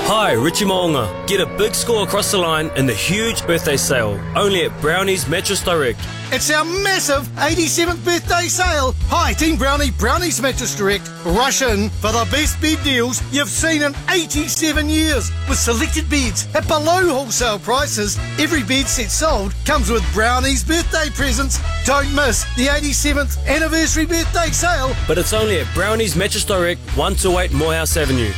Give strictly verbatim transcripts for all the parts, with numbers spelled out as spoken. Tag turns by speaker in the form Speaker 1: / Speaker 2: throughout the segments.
Speaker 1: Hi, Richie Moonga. Get a big score across the line in the huge birthday sale, only at Brownie's Mattress Direct.
Speaker 2: It's our massive eighty-seventh birthday sale. Hi, Team Brownie, Brownie's Mattress Direct. Rush in for the best bed deals you've seen in eighty-seven years. With selected beds at below wholesale prices, every bed set sold comes with Brownie's birthday presents. Don't miss the eighty-seventh anniversary birthday sale.
Speaker 1: But it's only at Brownie's Mattress Direct, one two eight Morehouse Avenue.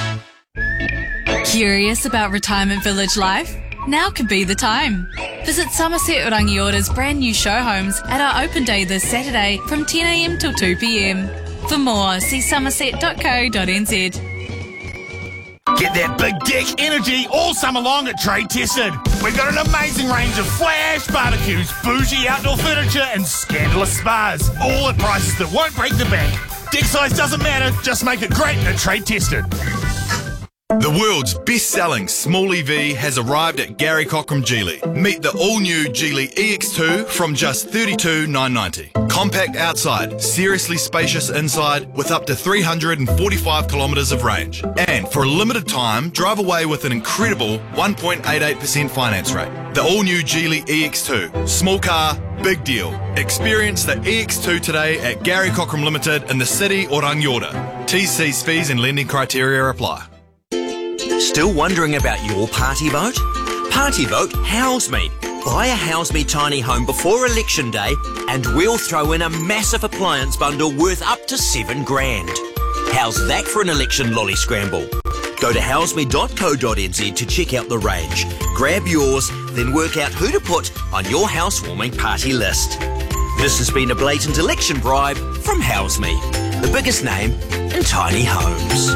Speaker 3: Curious about retirement village life? Now could be the time. Visit Somerset Rangiора's brand new show homes at our open day this Saturday from ten a m till two p m. For more, see somerset dot co dot n z.
Speaker 4: Get that big dick energy all summer long at Trade Tested. We've got an amazing range of flash barbecues, bougie outdoor furniture and scandalous spas, all at prices that won't break the bank. Dick size doesn't matter, just make it great at Trade Tested.
Speaker 5: The world's best-selling small E V has arrived at Gary Cockram Geely. Meet the all-new Geely E X two from just thirty-two thousand nine hundred ninety. Compact outside, seriously spacious inside with up to three hundred forty-five kilometres of range. And for a limited time, drive away with an incredible one point eight eight percent finance rate. The all-new Geely E X two. Small car, big deal. Experience the E X two today at Gary Cockram Limited in the city or Rangiora. T's, C's, fees and lending criteria apply.
Speaker 6: Still wondering about your party vote? Party vote House Me. Buy a House Me tiny home before election day and we'll throw in a massive appliance bundle worth up to seven grand. How's that for an election lolly scramble? Go to house me dot co dot n z to check out the range. Grab yours, then work out who to put on your housewarming party list. This has been a blatant election bribe from House Me, the biggest name in tiny homes.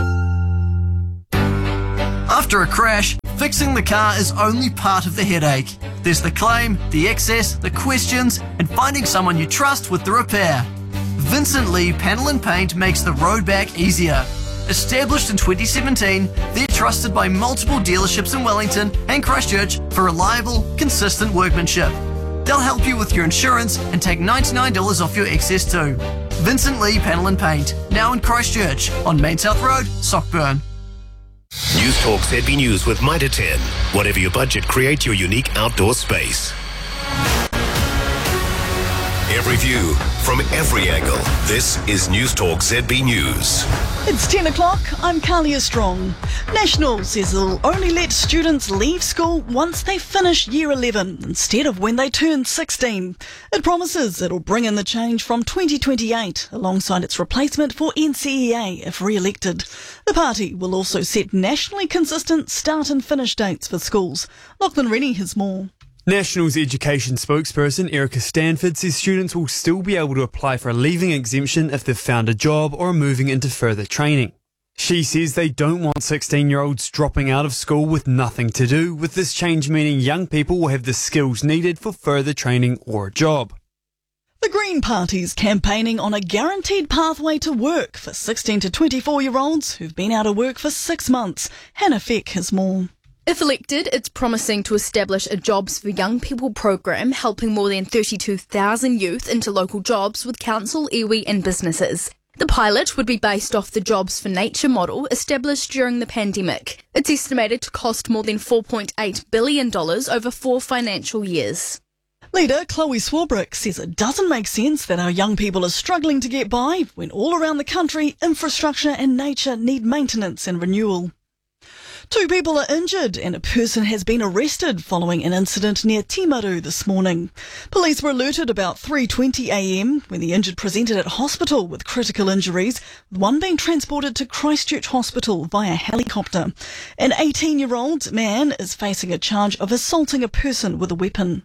Speaker 7: After a crash, fixing the car is only part of the headache. There's the claim, the excess, the questions, and finding someone you trust with the repair. Vincent Lee Panel and Paint makes the road back easier. Established in twenty seventeen, they're trusted by multiple dealerships in Wellington and Christchurch for reliable, consistent workmanship. They'll help you with your insurance and take ninety-nine dollars off your excess too. Vincent Lee Panel and Paint, now in Christchurch on Main South Road, Sockburn.
Speaker 8: News Talk Z B News with Mitre ten. Whatever your budget, create your unique outdoor space. Every view from every angle. This is News Talk Z B News.
Speaker 9: It's ten o'clock. I'm Kalia Strong. National says it'll only let students leave school once they finish year eleven instead of when they turn sixteen. It promises it'll bring in the change from twenty twenty-eight alongside its replacement for N C E A if re-elected. The party will also set nationally consistent start and finish dates for schools. Lachlan Rennie has more.
Speaker 10: National's education spokesperson Erica Stanford says students will still be able to apply for a leaving exemption if they've found a job or are moving into further training. She says they don't want sixteen-year-olds dropping out of school with nothing to do, with this change meaning young people will have the skills needed for further training or a job.
Speaker 9: The Green Party's campaigning on a guaranteed pathway to work for sixteen to twenty-four-year-olds who've been out of work for six months. Hannah Feck has more.
Speaker 11: If elected, it's promising to establish a Jobs for Young People program helping more than thirty-two thousand youth into local jobs with council, iwi and businesses. The pilot would be based off the Jobs for Nature model established during the pandemic. It's estimated to cost more than four point eight billion dollars over four financial years.
Speaker 9: Leader Chloe Swarbrick says it doesn't make sense that our young people are struggling to get by when all around the country infrastructure and nature need maintenance and renewal. Two people are injured and a person has been arrested following an incident near Timaru this morning. Police were alerted about three twenty a m when the injured presented at hospital with critical injuries, with one being transported to Christchurch Hospital via helicopter. An eighteen-year-old man is facing a charge of assaulting a person with a weapon.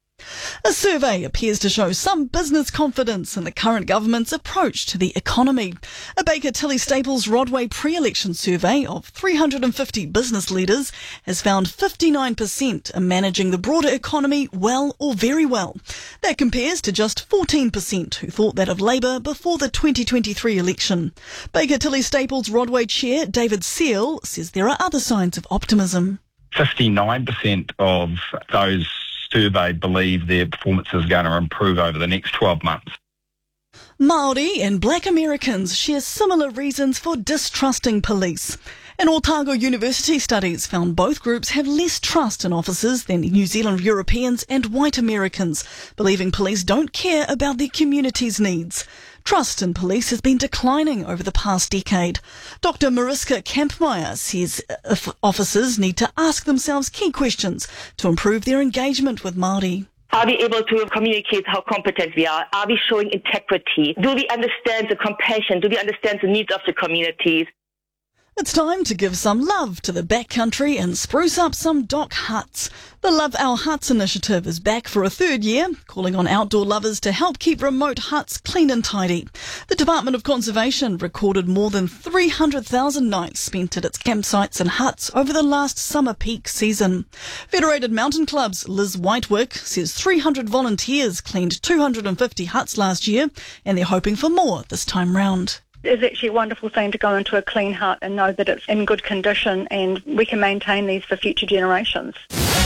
Speaker 9: A survey appears to show some business confidence in the current government's approach to the economy. A Baker Tilly Staples Rodway pre-election survey of three hundred fifty business leaders has found fifty-nine percent are managing the broader economy well or very well. That compares to just fourteen percent who thought that of Labour before the twenty twenty-three election. Baker Tilly Staples Rodway Chair David Seal says there are other signs of optimism.
Speaker 12: fifty-nine percent of those surveyed believe their performance is going to improve over the next twelve months.
Speaker 9: Māori and Black Americans share similar reasons for distrusting police. And Otago University studies found both groups have less trust in officers than New Zealand Europeans and white Americans, believing police don't care about their community's needs. Trust in police has been declining over the past decade. Doctor Mariska Kampmeyer says officers need to ask themselves key questions to improve their engagement with Māori.
Speaker 13: Are we able to communicate how competent we are? Are we showing integrity? Do we understand the compassion? Do we understand the needs of the communities?
Speaker 9: It's time to give some love to the backcountry and spruce up some dock huts. The Love Our Huts initiative is back for a third year, calling on outdoor lovers to help keep remote huts clean and tidy. The Department of Conservation recorded more than three hundred thousand nights spent at its campsites and huts over the last summer peak season. Federated Mountain Club's Liz Whitewick says three hundred volunteers cleaned two hundred fifty huts last year, and they're hoping for more this time round.
Speaker 14: It's actually a wonderful thing to go into a clean hut and know that it's in good condition and we can maintain these for future generations.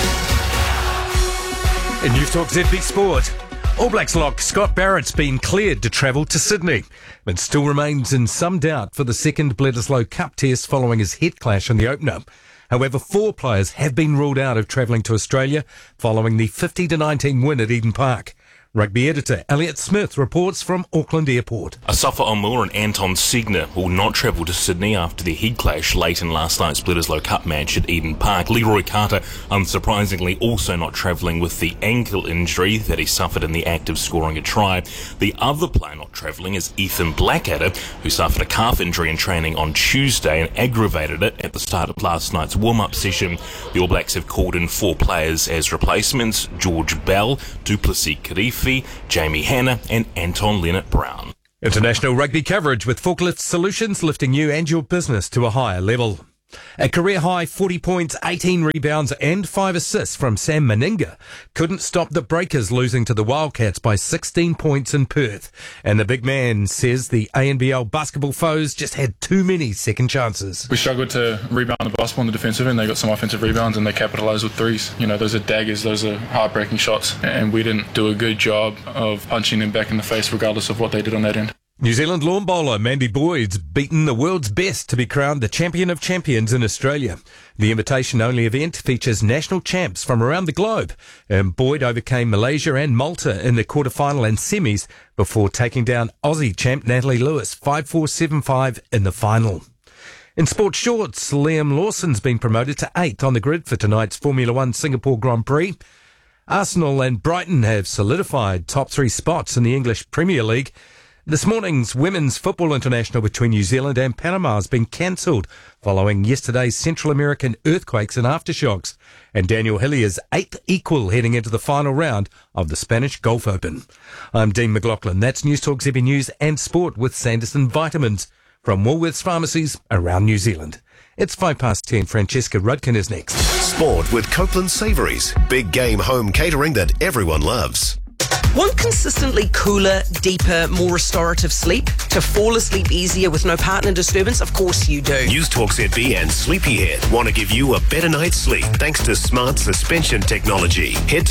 Speaker 15: In News Talk Z B Sport, All Blacks lock Scott Barrett's been cleared to travel to Sydney, but still remains in some doubt for the second Bledisloe Cup test following his head clash in the opener. However, four players have been ruled out of travelling to Australia following the fifty to nineteen win at Eden Park. Rugby editor Elliot Smith reports from Auckland Airport.
Speaker 16: Asafa Omur and Anton Segner will not travel to Sydney after their head clash late in last night's Bledisloe Cup match at Eden Park. Leroy Carter, unsurprisingly, also not travelling with the ankle injury that he suffered in the act of scoring a try. The other player not travelling is Ethan Blackadder, who suffered a calf injury in training on Tuesday and aggravated it at the start of last night's warm-up session. The All Blacks have called in four players as replacements: George Bell, Duplessis Kirifi, Jamie Hanna and Anton Leonard-Brown.
Speaker 15: International rugby coverage with Forklift Solutions, lifting you and your business to a higher level. A career-high forty points, eighteen rebounds and five assists from Sam Meninga couldn't stop the Breakers losing to the Wildcats by sixteen points in Perth. And the big man says the A N B L basketball foes just had too many second chances.
Speaker 17: We struggled to rebound the basketball on the defensive end. They got some offensive rebounds and they capitalised with threes. You know, those are daggers, those are heartbreaking shots. And we didn't do a good job of punching them back in the face regardless of what they did on that end.
Speaker 15: New Zealand lawn bowler Mandy Boyd's beaten the world's best to be crowned the champion of champions in Australia. The invitation-only event features national champs from around the globe, and Boyd overcame Malaysia and Malta in the quarterfinal and semis before taking down Aussie champ Natalie Lewis five four seven five in the final. In sports shorts, Liam Lawson's been promoted to eighth on the grid for tonight's Formula One Singapore Grand Prix. Arsenal and Brighton have solidified top three spots in the English Premier League. This morning's Women's Football International between New Zealand and Panama has been cancelled following yesterday's Central American earthquakes and aftershocks. And Daniel Hillier's eighth equal heading into the final round of the Spanish Gulf Open. I'm Dean McLaughlin. That's News Talk Z B News and Sport with Sanderson Vitamins from Woolworths pharmacies around New Zealand. It's five past ten. Francesca Rudkin is next.
Speaker 8: Sport with Copeland Savouries. Big game home catering that everyone loves.
Speaker 18: Want consistently cooler, deeper, more restorative sleep? To fall asleep easier with no partner disturbance? Of course you do.
Speaker 8: News Talk Z B and Sleepyhead want to give you a better night's sleep thanks to smart suspension technology. Head to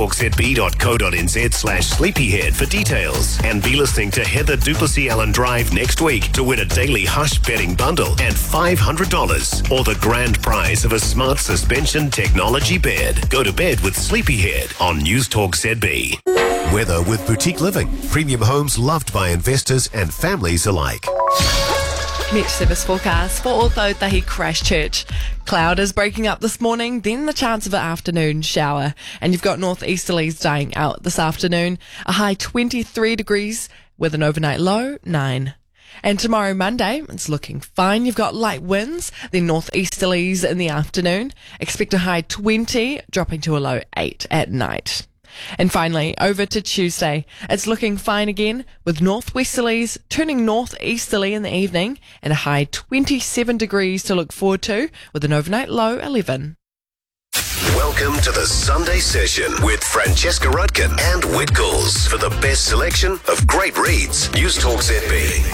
Speaker 8: newstalkzb.co.nz slash sleepyhead for details. And be listening to Heather Duplessis Allen Drive next week to win a daily Hush bedding bundle and five hundred dollars or the grand prize of a smart suspension technology bed. Go to bed with Sleepyhead on News Talk Z B. Weather with Boutique Living. Premium homes loved by investors and families alike.
Speaker 19: Met service forecast for Ōtautahi Christchurch. Cloud is breaking up this morning, then the chance of an afternoon shower. And you've got northeasterlies dying out this afternoon. A high twenty-three degrees with an overnight low nine. And tomorrow, Monday, it's looking fine. You've got light winds, then northeasterlies in the afternoon. Expect a high twenty, dropping to a low eight at night. And finally, over to Tuesday. It's looking fine again, with northwesterlies turning northeasterly in the evening and a high twenty-seven degrees to look forward to, with an overnight low eleven.
Speaker 8: Welcome to the Sunday Session with Francesca Rudkin and Whitcoulls for the best selection of great reads. News Talk Z B.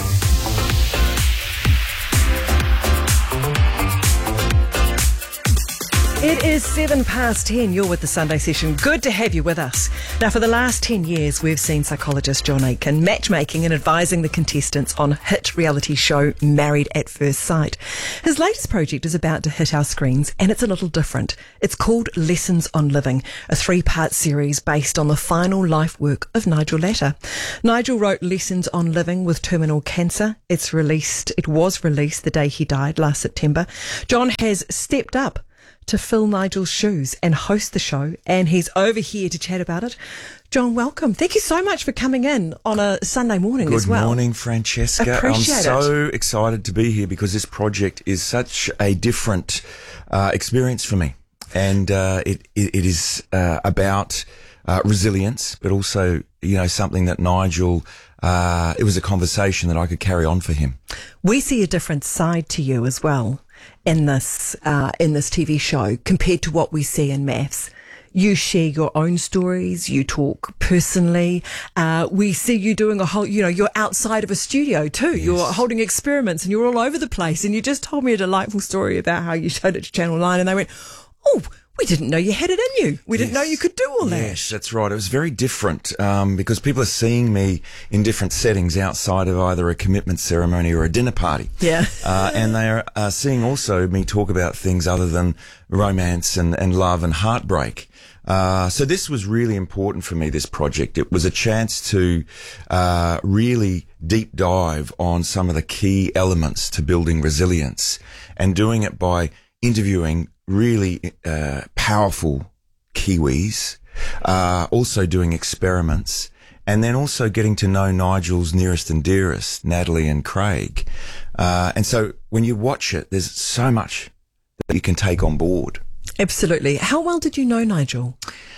Speaker 20: It is seven past ten. You're with the Sunday Session. Good to have you with us. Now, for the last ten years, we've seen psychologist John Aitken matchmaking and advising the contestants on hit reality show Married at First Sight. His latest project is about to hit our screens, and it's a little different. It's called Lessons on Living, a three-part series based on the final life work of Nigel Latta. Nigel wrote Lessons on Living with terminal cancer. It's released. It was released the day he died last September. John has stepped up to fill Nigel's shoes and host the show, and he's over here to chat about it. John, welcome. Thank you so much for coming in on a Sunday morning
Speaker 21: Good
Speaker 20: as well.
Speaker 21: Good morning, Francesca.
Speaker 20: Appreciate
Speaker 21: I'm so
Speaker 20: it.
Speaker 21: excited to be here because this project is such a different uh, experience for me, and uh, it, it it is uh, about uh, resilience, but also, you know, something that Nigel. Uh, it was a conversation that I could carry on for him.
Speaker 20: We see a different side to you as well in this uh, in this T V show compared to what we see in Maths. You share your own stories. You talk personally. Uh, we see you doing a whole, you know, you're outside of a studio too. Yes. You're holding experiments and you're all over the place. And you just told me a delightful story about how you showed it to Channel nine and they went, oh, we didn't know you had it in you. We didn't
Speaker 21: yes.
Speaker 20: know you could do all that.
Speaker 21: Yes, that's right. It was very different um, because people are seeing me in different settings outside of either a commitment ceremony or a dinner party.
Speaker 20: Yeah.
Speaker 21: uh, and they are uh, seeing also me talk about things other than romance and, and love and heartbreak. Uh, so this was really important for me, this project. It was a chance to uh, really deep dive on some of the key elements to building resilience and doing it by interviewing really uh, powerful Kiwis, uh, also doing experiments, and then also getting to know Nigel's nearest and dearest, Natalie and Craig. Uh, and so when you watch it, there's so much that you can take on board.
Speaker 20: Absolutely. How well did you know Nigel?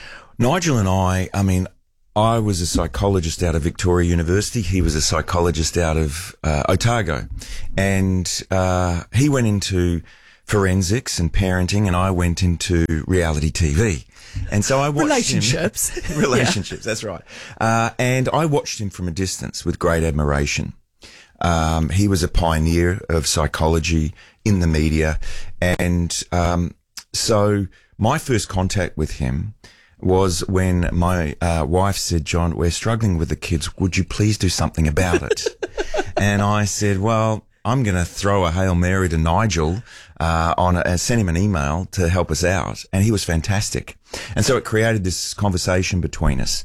Speaker 21: Nigel and I, I mean, I was a psychologist out of Victoria University. He was a psychologist out of uh, Otago. And uh, he went into forensics and parenting, and I went into reality T V. And so I watched
Speaker 20: relationships.
Speaker 21: him. relationships, yeah. That's right. Uh, and I watched him from a distance with great admiration. Um, he was a pioneer of psychology in the media. And um, so my first contact with him was when my uh, wife said, John, we're struggling with the kids. Would you please do something about it? And I said, well, I'm going to throw a Hail Mary to Nigel uh, on a, send him an email to help us out. And he was fantastic. And so it created this conversation between us.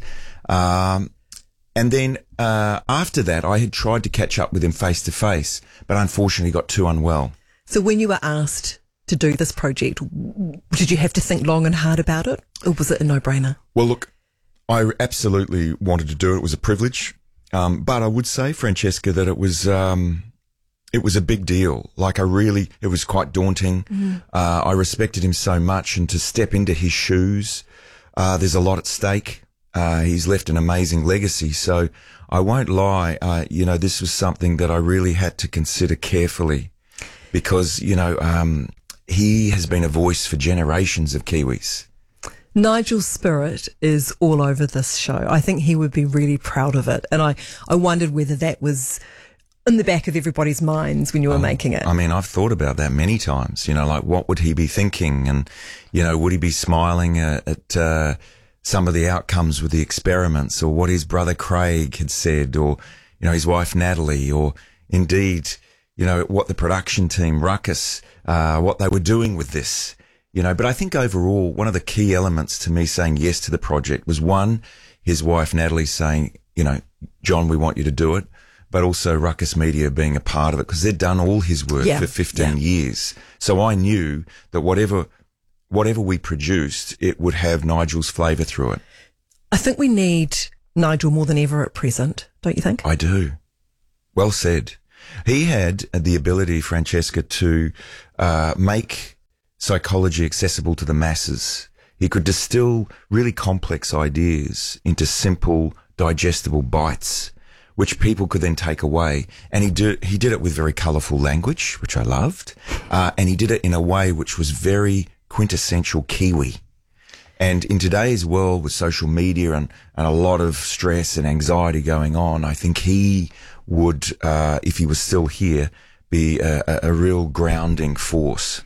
Speaker 21: Um, and then uh, after that, I had tried to catch up with him face to face, but unfortunately got too unwell.
Speaker 20: So when you were asked to do this project, did you have to think long and hard about it? Or was it a no-brainer?
Speaker 21: Well, look, I absolutely wanted to do it. It was a privilege. Um, but I would say, Francesca, that it was... Um, It was a big deal. Like I really, it was quite daunting. Mm. Uh, I respected him so much, and to step into his shoes, uh, there's a lot at stake. Uh, he's left an amazing legacy. So I won't lie. Uh, you know, this was something that I really had to consider carefully because, you know, um, he has been a voice for generations of Kiwis.
Speaker 20: Nigel's spirit is all over this show. I think he would be really proud of it. And I, I wondered whether that was in the back of everybody's minds when you were um, making it.
Speaker 21: I mean, I've thought about that many times, you know, like what would he be thinking? And, you know, would he be smiling at, at uh, some of the outcomes with the experiments, or what his brother Craig had said, or, you know, his wife Natalie, or indeed, you know, what the production team, Ruckus, uh, what they were doing with this, you know. But I think overall, one of the key elements to me saying yes to the project was, one, his wife Natalie saying, you know, John, we want you to do it. But also Ruckus Media being a part of it, because they'd done all his work yeah, for fifteen yeah. years. So I knew that whatever whatever we produced, it would have Nigel's flavour through it.
Speaker 20: I think we need Nigel more than ever at present, don't you think?
Speaker 21: I do. Well said. He had the ability, Francesca, to uh, make psychology accessible to the masses. He could distill really complex ideas into simple, digestible bites, which people could then take away. And he did, he did it with very colourful language, which I loved. Uh, and he did it in a way which was very quintessential Kiwi. And in today's world with social media and, and a lot of stress and anxiety going on, I think he would, uh, if he was still here, be a, a real grounding force.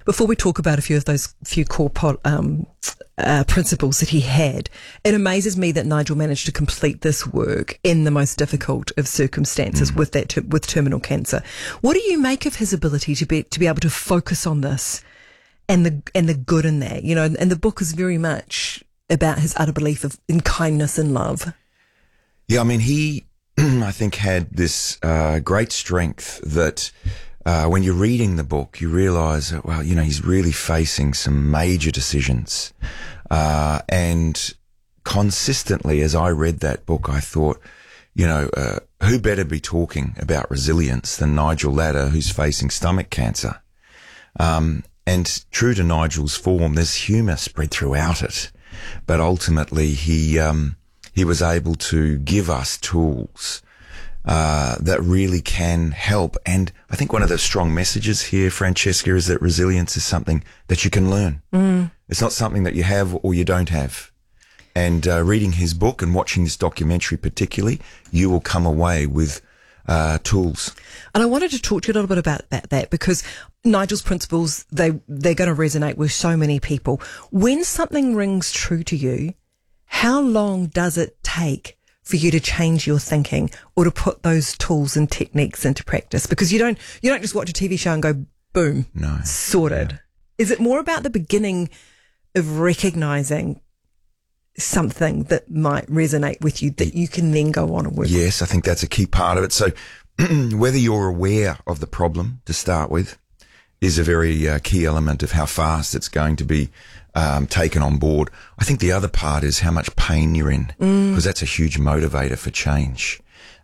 Speaker 20: Before we talk about a few of those few core po- um, uh, principles that he had, it amazes me that Nigel managed to complete this work in the most difficult of circumstances mm. with that ter- with terminal cancer. What do you make of his ability to be to be able to focus on this and the and the good in that? You know, and, and the book is very much about his utter belief of in kindness and love.
Speaker 21: Yeah, I mean, he, I think, had this uh, great strength that uh, when you're reading the book, you realise that, well, you know, he's really facing some major decisions. Uh, and consistently, as I read that book, I thought, you know, uh, who better be talking about resilience than Nigel Latta, who's facing stomach cancer? Um, and true to Nigel's form, there's humour spread throughout it. But ultimately, he... Um, He was able to give us tools uh, that really can help. And I think one of the strong messages here, Francesca, is that resilience is something that you can learn.
Speaker 20: Mm.
Speaker 21: It's not something that you have or you don't have. And uh, reading his book and watching this documentary particularly, you will come away with uh, tools.
Speaker 20: And I wanted to talk to you a little bit about that, that because Nigel's principles, they, they're going to resonate with so many people. When something rings true to you, how long does it take for you to change your thinking or to put those tools and techniques into practice? Because you don't you don't just watch a T V show and go, boom,
Speaker 21: no,
Speaker 20: sorted. Yeah. Is it more about the beginning of recognising something that might resonate with you that you can then go on and work
Speaker 21: Yes,
Speaker 20: with?
Speaker 21: I think that's a key part of it. So whether you're aware of the problem to start with is a very uh, key element of how fast it's going to be um, taken on board. I think the other part is how much pain you're in, because mm. that's a huge motivator for change.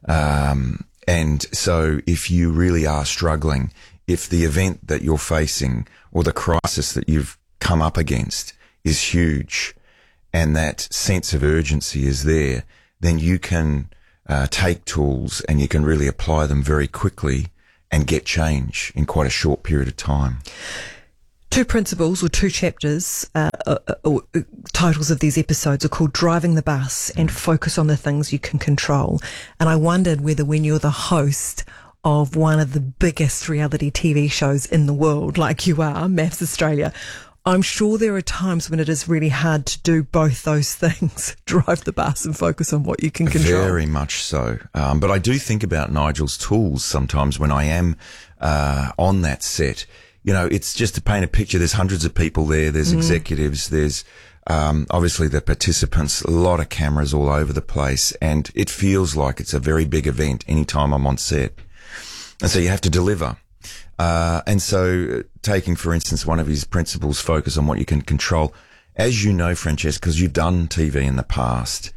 Speaker 21: Um, and so if you really are struggling, if the event that you're facing or the crisis that you've come up against is huge and that sense of urgency is there, then you can uh, take tools and you can really apply them very quickly and get change in quite a short period of time.
Speaker 20: Two principles or two chapters, uh, uh, uh, uh, titles of these episodes are called Driving the Bus and Focus on the Things You Can Control. And I wondered whether when you're the host of one of the biggest reality T V shows in the world, like you are, Maths Australia, I'm sure there are times when it is really hard to do both those things, drive the bus and focus on what you can control.
Speaker 21: Very much so. Um, but I do think about Nigel's tools sometimes when I am uh, on that set. You know, it's just to paint a picture. There's hundreds of people there. There's mm. executives. There's um, obviously the participants, a lot of cameras all over the place. And it feels like it's a very big event anytime I'm on set. And so you have to deliver. Uh, and so taking, for instance, one of his principles, focus on what you can control. As you know, Francesca, because you've done T V in the past,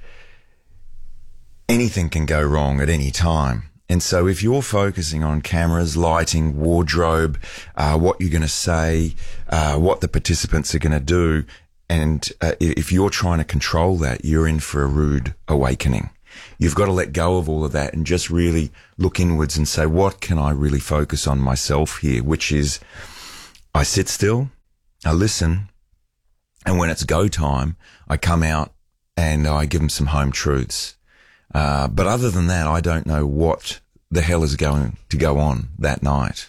Speaker 21: anything can go wrong at any time. And so if you're focusing on cameras, lighting, wardrobe, uh, what you're going to say, uh, what the participants are going to do, and uh, if you're trying to control that, you're in for a rude awakening. You've got to let go of all of that and just really look inwards and say, what can I really focus on myself here? Which is, I sit still, I listen, and when it's go time, I come out and I give them some home truths. Uh, but other than that, I don't know what the hell is going to go on that night.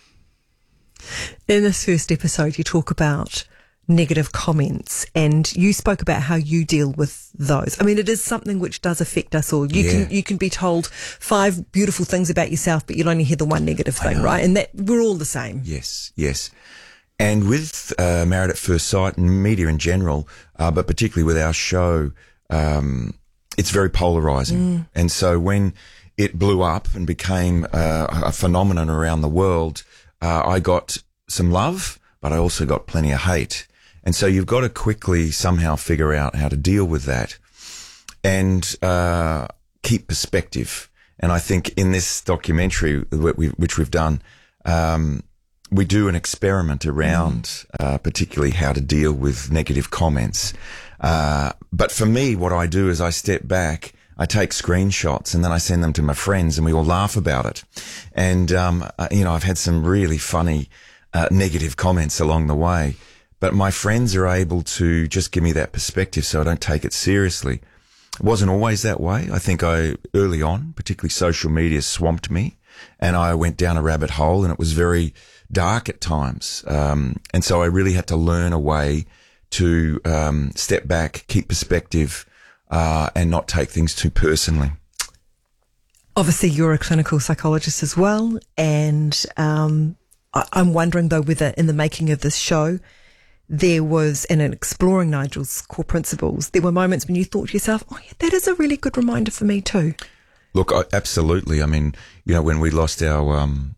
Speaker 20: In this first episode, you talk about negative comments, and you spoke about how you deal with those. I mean, it is something which does affect us all. You yeah. can you can be told five beautiful things about yourself, but you'll only hear the one negative thing, right? And that we're all the same.
Speaker 21: Yes, yes. And with uh, Married at First Sight and media in general, uh, but particularly with our show, um, it's very polarizing. Mm. And so when it blew up and became uh, a phenomenon around the world, uh, I got some love, but I also got plenty of hate. And so you've got to quickly somehow figure out how to deal with that and uh, keep perspective. And I think in this documentary, which we've done, um, we do an experiment around mm. uh, particularly how to deal with negative comments. Uh, but for me, what I do is I step back, I take screenshots, and then I send them to my friends, and we all laugh about it. And, um, uh, you know, I've had some really funny uh, negative comments along the way. But my friends are able to just give me that perspective so I don't take it seriously. It wasn't always that way. I think I, early on, particularly social media swamped me. and I went down a rabbit hole, and it was very dark at times. Um, and so I really had to learn a way to um, step back, keep perspective, uh, and not take things too personally.
Speaker 20: Obviously, you're a clinical psychologist as well, and um, I- I'm wondering, though, whether in the making of this show, there was, and in exploring Nigel's core principles, there were moments when you thought to yourself, oh, yeah, that is a really good reminder for me too.
Speaker 21: Look, I, absolutely. I mean, you know, when we lost our um,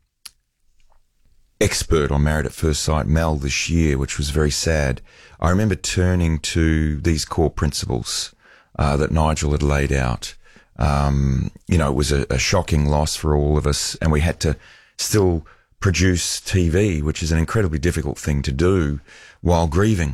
Speaker 21: expert on Married at First Sight, Mel, this year, which was very sad, I remember turning to these core principles uh, that Nigel had laid out. Um, you know, it was a, a shocking loss for all of us, and we had to still produce T V, which is an incredibly difficult thing to do while grieving.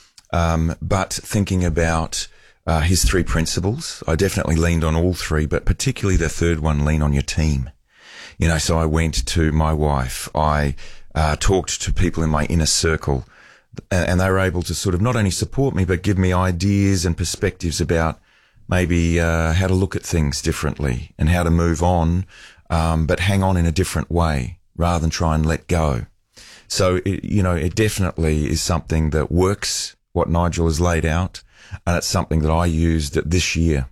Speaker 21: Um, but thinking about uh, his three principles, I definitely leaned on all three, but particularly the third one, lean on your team. You know, so I went to my wife, I uh, talked to people in my inner circle, and, and they were able to sort of not only support me, but give me ideas and perspectives about maybe uh, how to look at things differently and how to move on, um, but hang on in a different way rather than try and let go. So, it, you know, it definitely is something that works, what Nigel has laid out, and it's something that I used this year.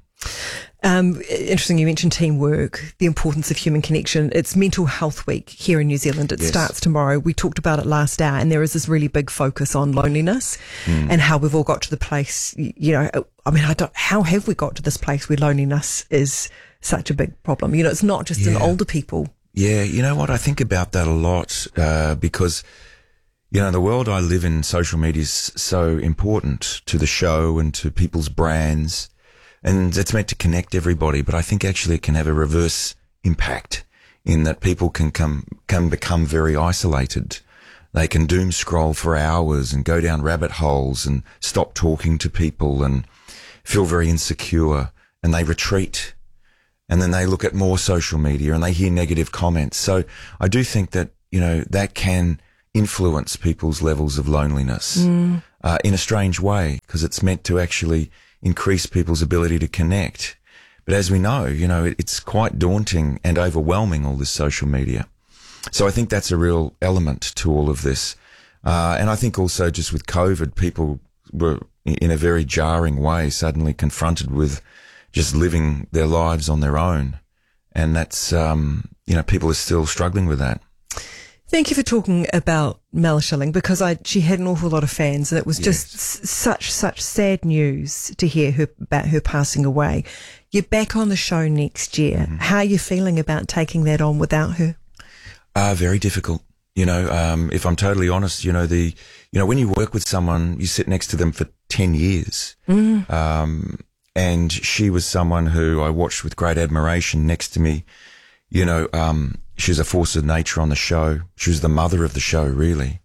Speaker 20: Um, interesting, you mentioned teamwork, the importance of human connection. It's Mental Health Week here in New Zealand. It
Speaker 21: Yes.
Speaker 20: starts tomorrow. We talked about it last hour, and there is this really big focus on loneliness
Speaker 21: Mm.
Speaker 20: and how we've all got to the place, y- you know, I mean, I don't, how have we got to this place where loneliness is such a big problem? You know, it's not just in
Speaker 21: Yeah.
Speaker 20: older people.
Speaker 21: Yeah, you know what? I think about that a lot uh, because, you know, the world I live in, social media is so important to the show and to people's brands. And it's meant to connect everybody, but I think actually it can have a reverse impact in that people can come, can become very isolated. They can doom scroll for hours and go down rabbit holes and stop talking to people and feel very insecure, and they retreat. And then they look at more social media and they hear negative comments. So I do think that, you know, that can influence people's levels of loneliness
Speaker 20: Mm.
Speaker 21: uh, in a strange way, because it's meant to actually increase people's ability to connect. But as we know, you know, it, it's quite daunting and overwhelming, all this social media. So I think that's a real element to all of this. Uh, and I think also just with COVID, people were in a very jarring way suddenly confronted with just living their lives on their own. And that's, um, you know, people are still struggling with that.
Speaker 20: Thank you for talking about Mel Schilling, because I, she had an awful lot of fans, and it was just s- such, such sad news to hear her, about her passing away. You're back on the show next year.
Speaker 21: Mm-hmm.
Speaker 20: How are you feeling about taking that on without her?
Speaker 21: Uh, very difficult. You know, um, if I'm totally honest, you know, the, you know, when you work with someone, you sit next to them for ten years.
Speaker 20: Mm.
Speaker 21: Um, and she was someone who I watched with great admiration next to me. You know, um, she was a force of nature on the show. She was the mother of the show, really.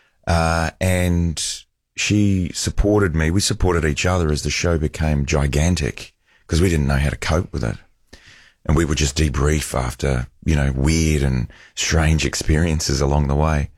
Speaker 21: Uh, and she supported me. We supported each other as the show became gigantic because we didn't know how to cope with it. And we would just debrief after, you know, weird and strange experiences along the way.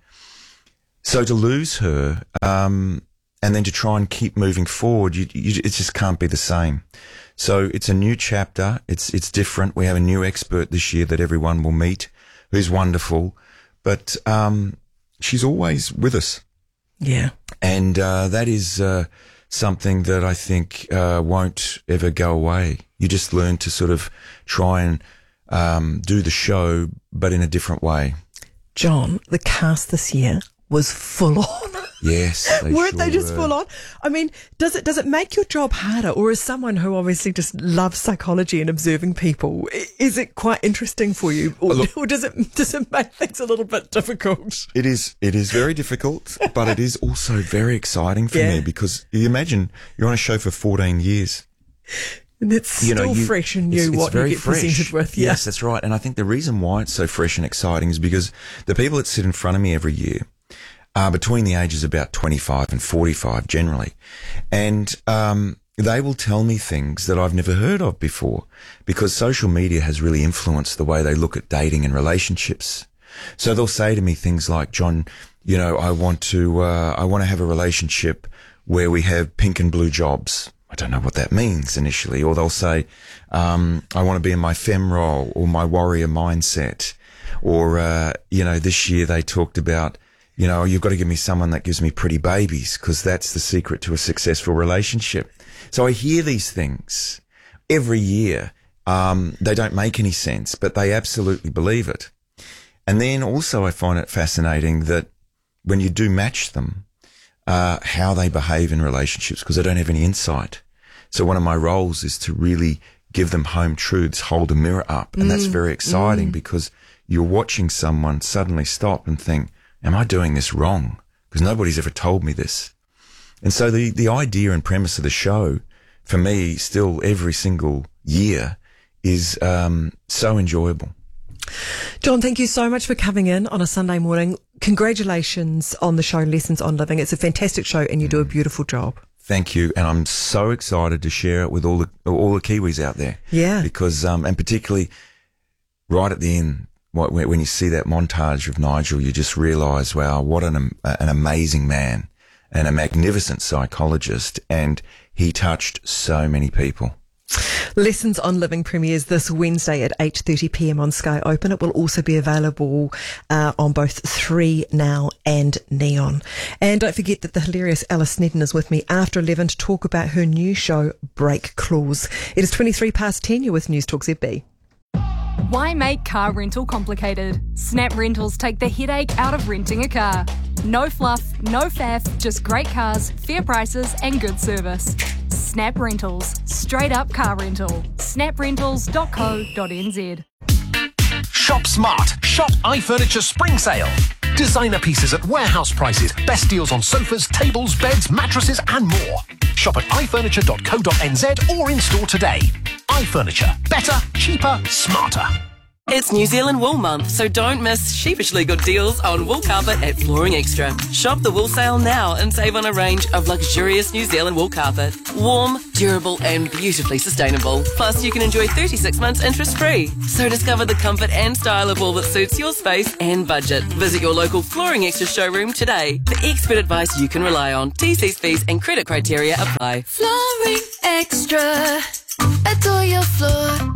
Speaker 21: So to lose her, um, and then to try and keep moving forward, you, you, it just can't be the same. So it's a new chapter. It's, it's different. We have a new expert this year that everyone will meet, who's wonderful, but, um, she's always with us.
Speaker 20: Yeah.
Speaker 21: And, uh, that is, uh, something that I think, uh, won't ever go away. You just learn to sort of try and, um, do the show, but in a different way.
Speaker 20: John, the cast this year was full on.
Speaker 21: Yes. They
Speaker 20: Weren't
Speaker 21: sure
Speaker 20: they just
Speaker 21: were.
Speaker 20: full on? I mean, does it does it make your job harder, or as someone who obviously just loves psychology and observing people, i- is it quite interesting for you, or,
Speaker 21: Look-
Speaker 20: or does it does it make things a little bit difficult?
Speaker 21: It is, it is very difficult, but it is also very exciting for
Speaker 20: Yeah.
Speaker 21: me because you imagine you're on a show for fourteen years.
Speaker 20: And it's still
Speaker 21: you-
Speaker 20: fresh and new
Speaker 21: it's- it's
Speaker 20: what you
Speaker 21: very
Speaker 20: get
Speaker 21: fresh.
Speaker 20: presented with. Yeah.
Speaker 21: Yes, that's right. And I think the reason why it's so fresh and exciting is because the people that sit in front of me every year are between the ages of about twenty-five and forty-five generally. And, um, they will tell me things that I've never heard of before because social media has really influenced the way they look at dating and relationships. So they'll say to me things like, John, you know, I want to, uh, I want to have a relationship where we have pink and blue jobs. I don't know what that means initially. Or they'll say, um, I want to be in my femme role or my warrior mindset. Or, uh, you know, this year they talked about, you know, you've got to give me someone that gives me pretty babies because that's the secret to a successful relationship. So I hear these things every year. Um, they don't make any sense, but they absolutely believe it. And then also I find it fascinating that when you do match them, uh, how they behave in relationships because they don't have any insight. So one of my roles is to really give them home truths, hold a mirror up. And mm. that's very exciting mm. because you're watching someone suddenly stop and think, am I doing this wrong? Because nobody's ever told me this. And so the, the idea and premise of the show, for me, still every single year, is um, so enjoyable.
Speaker 20: John, thank you so much for coming in on a Sunday morning. Congratulations on the show Lessons on Living. It's a fantastic show and you do a beautiful job.
Speaker 21: Thank you, and I'm so excited to share it with all the all the Kiwis out there.
Speaker 20: Yeah,
Speaker 21: because um, and particularly right at the end, when you see that montage of Nigel, you just realise, wow, what an an amazing man and a magnificent psychologist, and he touched so many people.
Speaker 20: Lessons on Living premieres this Wednesday at eight thirty p m on Sky Open. It will also be available uh, on both three Now and Neon. And don't forget that the hilarious Alice Snedden is with me after eleven to talk about her new show, Break Clause. It is twenty-three past ten. You're with News Talk Z B.
Speaker 2: Why make car rental complicated? Snap Rentals take the headache out of renting a car. No fluff, no faff, just great cars, fair prices and good service. Snap Rentals. Straight up car rental. snap rentals dot co dot n z.
Speaker 22: Shop smart. Shop iFurniture Spring Sale. Designer pieces at warehouse prices. Best deals on sofas, tables, beds, mattresses and more. Shop at i furniture dot co dot n z or in store today. iFurniture. Better, cheaper, smarter.
Speaker 23: It's New Zealand Wool Month, so don't miss sheepishly good deals on wool carpet at Flooring Extra. Shop the wool sale now and save on a range of luxurious New Zealand wool carpet. Warm, durable and beautifully sustainable. Plus, you can enjoy thirty-six months interest-free. So discover the comfort and style of wool that suits your space and budget. Visit your local Flooring Extra showroom today for expert advice you can rely on. T Cs, fees and credit criteria apply.
Speaker 24: Flooring Extra. Adore your floor.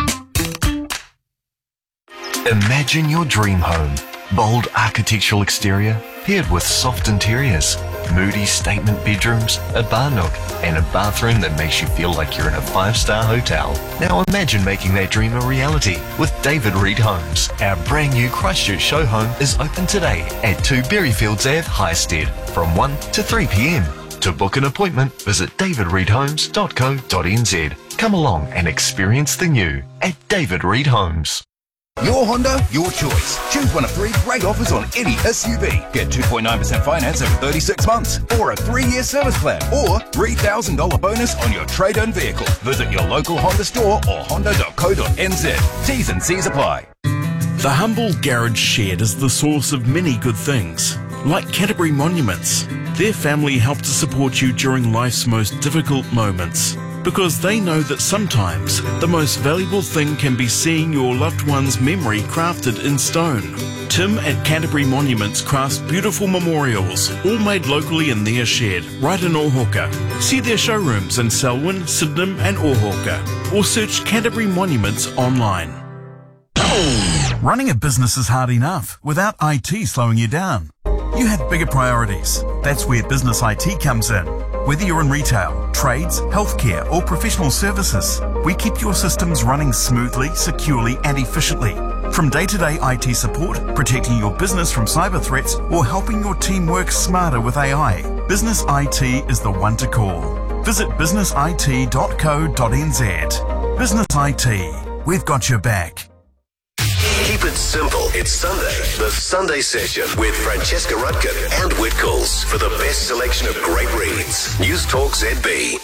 Speaker 22: Imagine your dream home. Bold architectural exterior paired with soft interiors, moody statement bedrooms, a bar nook, and a bathroom that makes you feel like you're in a five-star hotel. Now imagine making that dream a reality with David Reed Homes. Our brand new Christchurch show home is open today at two Berryfields Ave, Highstead from one to three p m. To book an appointment, visit david reed homes dot co dot n z. Come along and experience the new at David Reed Homes.
Speaker 25: Your Honda, your choice. Choose one of three great offers on any S U V. Get two point nine percent finance over thirty-six months, or a three-year service plan, or three thousand dollars bonus on your trade-in vehicle. Visit your local Honda store or honda dot co dot n z. T's and C's apply.
Speaker 4: The humble garage shed is the source of many good things, like Canterbury Monuments. Their family help to support you during life's most difficult moments, because they know that sometimes the most valuable thing can be seeing your loved one's memory crafted in stone. Tim at Canterbury Monuments crafts beautiful memorials, all made locally in their shed, right in Ōhauka. See their showrooms in Selwyn, Sydenham and Ōhauka, or search Canterbury Monuments online. Running a business is hard enough without I T slowing you down. You have bigger priorities. That's where Business I T comes in. Whether you're in retail, trades, healthcare or professional services, we keep your systems running smoothly, securely and efficiently. From day-to-day I T support, protecting your business from cyber threats or helping your team work smarter with A I, Business I T is the one to call. Visit business I T dot co dot n z. Business I T, we've got your back.
Speaker 8: Keep it simple. It's Sunday. The Sunday Session with Francesca Rudkin and Whitcoulls for the best selection of great reads. News Talk Z B.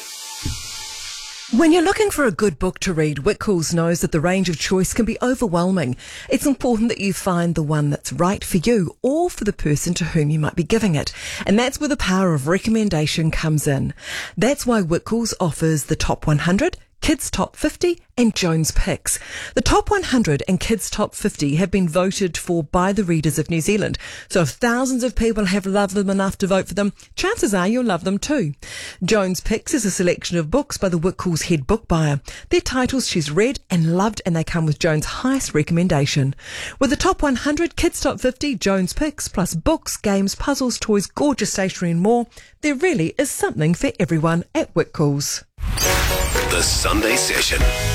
Speaker 20: When you're looking for a good book to read, Whitcoulls knows that the range of choice can be overwhelming. It's important that you find the one that's right for you or for the person to whom you might be giving it. And that's where the power of recommendation comes in. That's why Whitcoulls offers the Top one hundred Kids Top fifty and Jones Picks. The Top one hundred and Kids Top fifty have been voted for by the readers of New Zealand. So if thousands of people have loved them enough to vote for them, chances are you'll love them too. Jones Picks is a selection of books by the Whitcoulls head book buyer. They're titles she's read and loved, and they come with Jones' highest recommendation. With the Top one hundred, Kids Top fifty, Jones Picks, plus books, games, puzzles, toys, gorgeous stationery and more, there really is something for everyone at Whitcoulls.
Speaker 8: The Sunday Session.